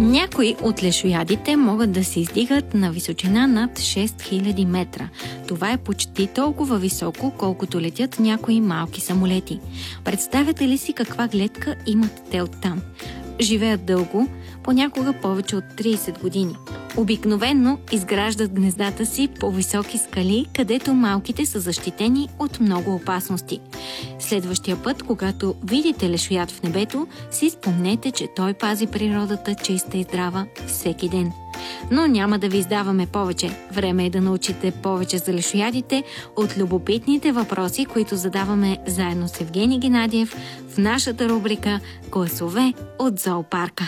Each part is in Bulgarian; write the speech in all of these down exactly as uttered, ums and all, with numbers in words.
Някои от лешоядите могат да се издигат на височина над шест хиляди метра. Това е почти толкова високо, колкото летят някои малки самолети. Представяте ли си каква гледка имат те оттам? Живеят дълго, понякога повече от трийсет години. Обикновено изграждат гнездата си по високи скали, където малките са защитени от много опасности. Следващия път, когато видите лешояд в небето, си спомнете, че той пази природата чиста и здрава всеки ден. Но няма да ви издаваме повече. Време е да научите повече за лешоядите от любопитните въпроси, които задаваме заедно с Евгений Генадиев в нашата рубрика «Гласове от зоопарка».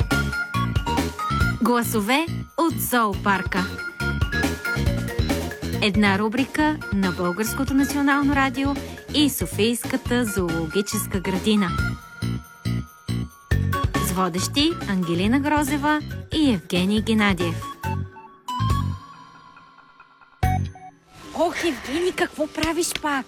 Гласове от зоопарка. Една рубрика на Българското национално радио и Софийската зоологическа градина. С водещи Ангелина Грозева и Евгений Генадиев. Ох, Евгений, какво правиш пак?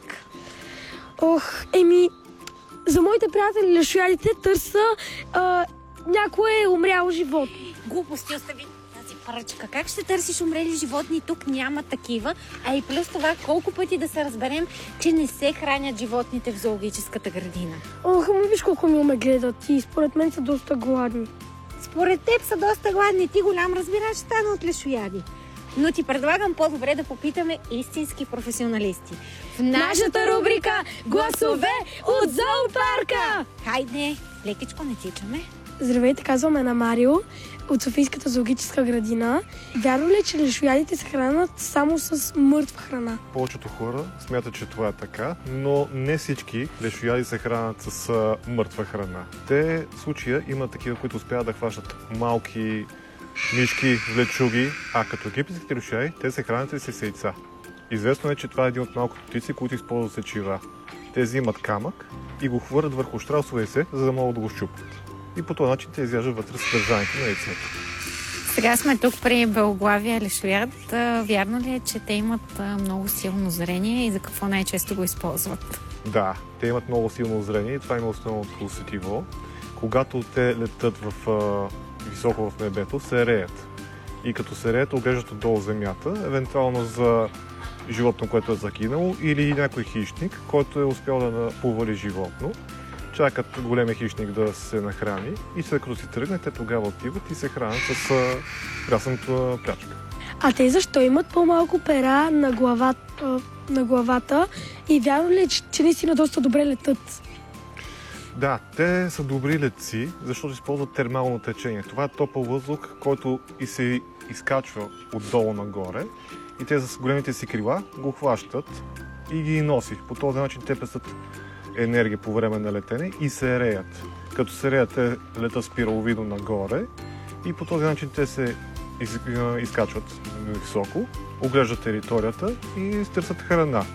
Ох, еми, за моите приятели лешоядите търса а, някое умряло животно. Глупости, остави тази парачка. Как ще търсиш умрели животни? Тук няма такива. А и плюс това, колко пъти да се разберем, че не се хранят животните в зоологическата градина. Ох, ами виж колко ми ме гледат и според мен са доста гладни. Според теб са доста гладни. Ти голям разбирач стана от лешояди. Но ти предлагам по-добре да попитаме истински професионалисти. В нашата рубрика «Гласове от зоопарка». Хайде, лекичко не тичаме. Здравейте, казвам Ена Марио от Софийската зоологическа градина. Вярно ли е, че лешоядите се хранят само с мъртва храна? Повечето хора смятат, че това е така, но не всички лешояди се хранят с а, мъртва храна. Те в случая има такива, които успяват да хващат малки мишки, влечуги, а като египетските лешояди, те се хранят и с яйца. Известно е, че това е един от малкото птици, които използват сечива. Те взимат камък и го хвърлят върху щраусове яйце, за да могат да го щупат. И по този начин те изяждат вътре съдържанието на яйцето. Сега сме тук при белоглавия лешояд. Вярно ли е, че те имат много силно зрение и за какво най-често го използват? Да, те имат много силно зрение и това има основното сетиво. Когато те летят в, а, високо в небето, се реят. И като се реят, оглеждат отдолу земята, евентуално за животно, което е загинало, или някой хищник, който е успял да повали животно. Чакат големия хищник да се нахрани и след като си тръгне, те тогава отиват и се хранят с прясната прячка. А те защо имат по-малко пера на главата, на главата и вярно ли е, че, че наистина доста добре летат? Да, те са добри летци, защото използват термално течение. Това е топъл въздух, който и се изкачва отдолу нагоре и те с големите си крила го хващат и ги носи. По този начин те пестят енергия по време на летене и се реят. Като се реят, те летят спираловидно нагоре и по този начин те се из, изкачват високо, оглеждат територията и търсят храна.